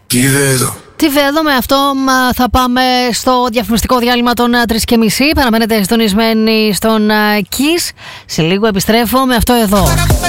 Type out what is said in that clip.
Τι βέδω, με αυτό θα πάμε στο διαφημιστικό διάλειμμα των 3:30. Παραμένετε συντονισμένοι στον Kiss. Σε λίγο επιστρέφω με αυτό εδώ.